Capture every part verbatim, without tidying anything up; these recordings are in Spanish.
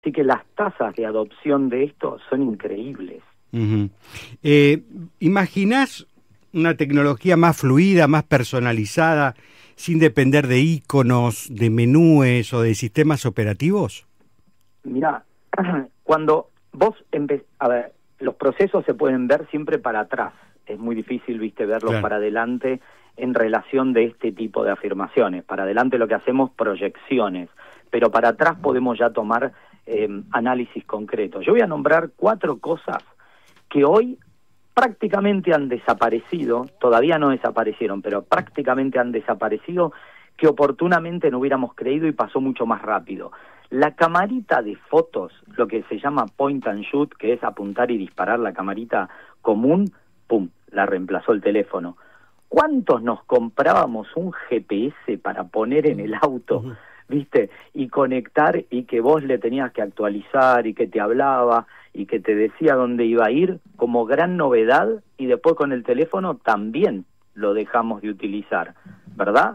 Así que las tasas de adopción de esto son increíbles. Uh-huh. Eh, ¿Imaginás una tecnología más fluida, más personalizada, sin depender de iconos, de menúes o de sistemas operativos? Mirá, cuando vos empe- a ver, los procesos se pueden ver siempre para atrás. Es muy difícil, viste, verlos claro. para adelante en relación de este tipo de afirmaciones. Para adelante lo que hacemos, proyecciones, pero para atrás podemos ya tomar eh, análisis concretos. Yo voy a nombrar cuatro cosas que hoy prácticamente han desaparecido, todavía no desaparecieron, pero prácticamente han desaparecido, que oportunamente no hubiéramos creído y pasó mucho más rápido. La camarita de fotos, lo que se llama point and shoot, que es apuntar y disparar la camarita común, pum, la reemplazó el teléfono. ¿Cuántos nos comprábamos un G P S para poner en el auto, uh-huh. viste, y conectar y que vos le tenías que actualizar y que te hablaba y que te decía dónde iba a ir como gran novedad, y después con el teléfono también lo dejamos de utilizar, ¿verdad?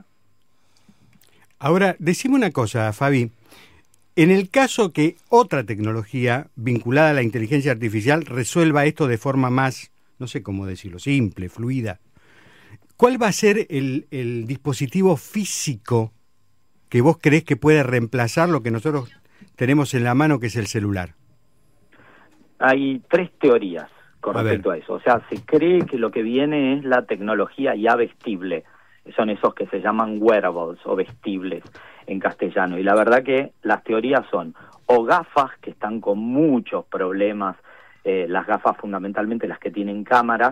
Ahora, decime una cosa, Fabi. En el caso que otra tecnología vinculada a la inteligencia artificial resuelva esto de forma más, no sé cómo decirlo, simple, fluida, ¿cuál va a ser el, el dispositivo físico que vos creés que puede reemplazar lo que nosotros tenemos en la mano, que es el celular? Hay tres teorías con respecto a, a eso. O sea, se cree que lo que viene es la tecnología ya vestible. Son esos que se llaman wearables o vestibles en castellano. Y la verdad que las teorías son o gafas, que están con muchos problemas, eh, las gafas fundamentalmente las que tienen cámaras.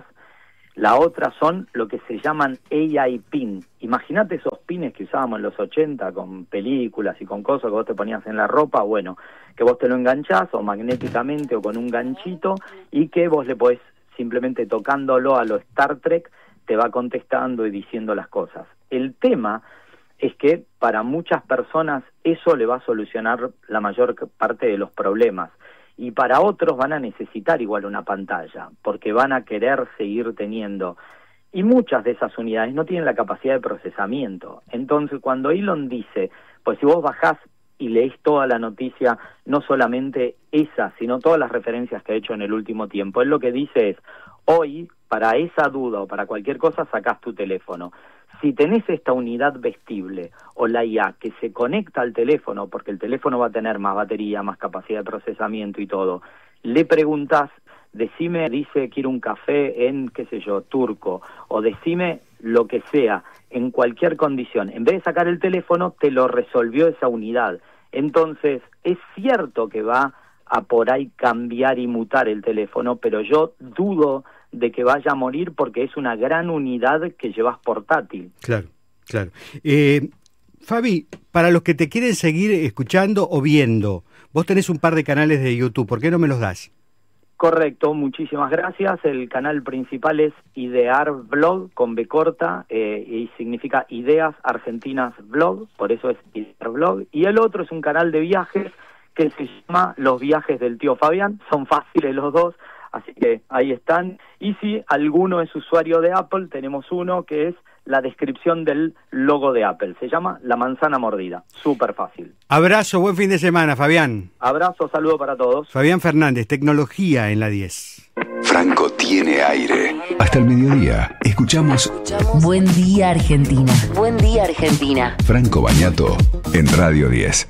La otra son lo que se llaman A I pin. Imagínate esos pines que usábamos en los ochenta con películas y con cosas que vos te ponías en la ropa, bueno, que vos te lo enganchás o magnéticamente o con un ganchito, y que vos le podés, simplemente tocándolo a lo Star Trek, te va contestando y diciendo las cosas. El tema es que para muchas personas eso le va a solucionar la mayor parte de los problemas, y para otros van a necesitar igual una pantalla, porque van a querer seguir teniendo, y muchas de esas unidades no tienen la capacidad de procesamiento. Entonces, cuando Elon dice, pues si vos bajás y leés toda la noticia, no solamente esa, sino todas las referencias que ha hecho en el último tiempo, él lo que dice es, hoy, para esa duda o para cualquier cosa, sacás tu teléfono. Si tenés esta unidad vestible o la I A que se conecta al teléfono, porque el teléfono va a tener más batería, más capacidad de procesamiento y todo, le preguntás, decime, dice, quiero un café en, qué sé yo, turco, o decime lo que sea, en cualquier condición. En vez de sacar el teléfono, te lo resolvió esa unidad. Entonces, es cierto que va a por ahí cambiar y mutar el teléfono, pero yo dudo de que vaya a morir, porque es una gran unidad que llevas portátil. Claro, claro. Eh, Fabi, para los que te quieren seguir escuchando o viendo, vos tenés un par de canales de YouTube, ¿por qué no me los das? Correcto, muchísimas gracias. El canal principal es Idear Blog, con B corta, eh, y significa Ideas Argentinas Blog, por eso es Idear Blog. Y el otro es un canal de viajes que se llama Los Viajes del Tío Fabián, son fáciles los dos, así que ahí están. Y si alguno es usuario de Apple, tenemos uno que es la descripción del logo de Apple. Se llama La Manzana Mordida. Súper fácil. Abrazo, buen fin de semana, Fabián. Abrazo, saludo para todos. Fabián Fernández, Tecnología en la diez. Franco tiene aire. Hasta el mediodía. Escuchamos Buen Día Argentina. Buen Día Argentina. Franco Bagnato en Radio diez.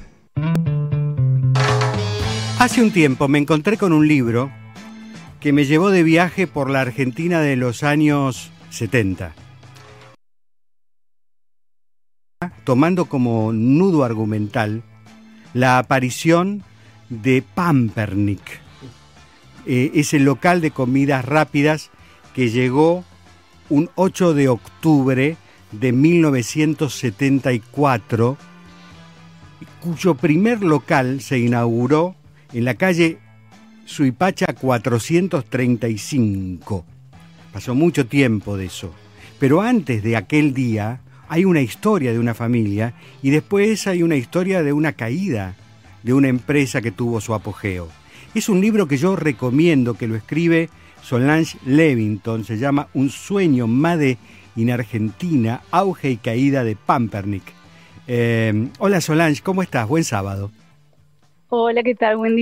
Hace un tiempo me encontré con un libro que me llevó de viaje por la Argentina de los años setenta, tomando como nudo argumental la aparición de Pampernick, eh, ese local de comidas rápidas que llegó un ocho de octubre de mil novecientos setenta y cuatro, cuyo primer local se inauguró en la calle Suipacha cuatrocientos treinta y cinco. Pasó mucho tiempo de eso. Pero antes de aquel día hay una historia de una familia, y después hay una historia de una caída de una empresa que tuvo su apogeo. Es un libro que yo recomiendo, que lo escribe Solange Levington, se llama Un sueño Made in Argentina, auge y caída de Pampernick. Eh, hola Solange, ¿cómo estás? Buen sábado. Hola, ¿qué tal? Buen día.